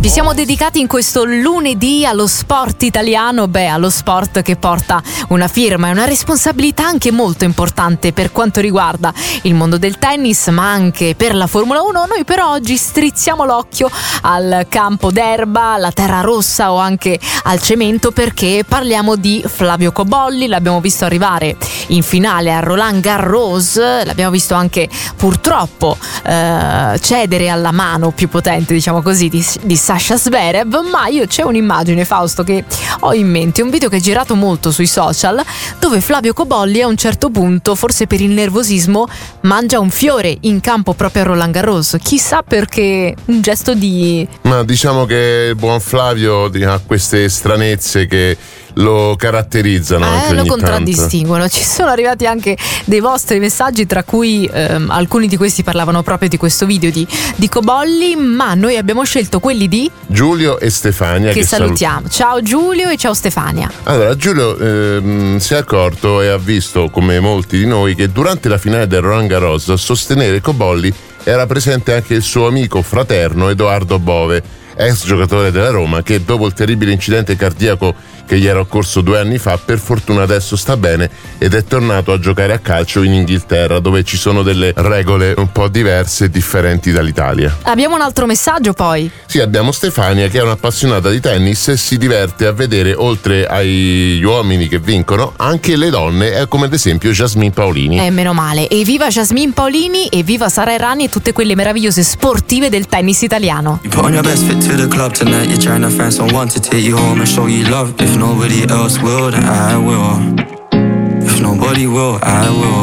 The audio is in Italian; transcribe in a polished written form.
siamo dedicati in questo lunedì allo sport italiano, allo sport che porta una firma e una responsabilità anche molto importante per quanto riguarda il mondo del tennis, ma anche per la Formula 1. Noi però oggi strizziamo l'occhio al campo d'erba, alla terra rossa o anche al cemento, perché parliamo di Flavio Cobolli. L'abbiamo visto arrivare in finale a Roland Garros, l'abbiamo visto anche purtroppo cedere alla mano più potente, diciamo così, di Sasha Zverev. Ma io c'è un'immagine, Fausto, che ho in mente, un video che è girato molto sui social, dove Flavio Cobolli a un certo punto, forse per il nervosismo, mangia un fiore in campo proprio a Roland Garros. Chissà perché, un gesto di... Ma diciamo che il buon Flavio ha queste stranezze che lo caratterizzano, anche lo ogni contraddistinguono. Ci sono arrivati anche dei vostri messaggi, tra cui alcuni di questi parlavano proprio di questo video di Cobolli, ma noi abbiamo scelto quelli di Giulio e Stefania, che salutiamo. Ciao Giulio e ciao Stefania. Allora, Giulio si è accorto e ha visto, come molti di noi, che durante la finale del Roland Garros a sostenere Cobolli era presente anche il suo amico fraterno Edoardo Bove, ex giocatore della Roma, che dopo il terribile incidente cardiaco che gli era occorso 2 anni fa, per fortuna adesso sta bene ed è tornato a giocare a calcio in Inghilterra, dove ci sono delle regole un po' diverse e differenti dall'Italia. Abbiamo un altro messaggio poi? Sì, abbiamo Stefania, che è un'appassionata di tennis e si diverte a vedere, oltre agli uomini che vincono, anche le donne, come ad esempio Jasmine Paolini. Meno male. E viva Jasmine Paolini e viva Sara Errani e tutte quelle meravigliose sportive del tennis italiano. To the club tonight, you're trying to find someone to take you home and show you love. If nobody else will, then I will. If nobody will, I will.